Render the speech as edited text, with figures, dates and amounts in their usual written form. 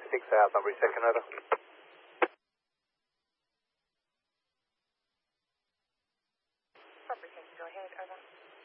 6 out, number second, over. Proper second, go ahead, over.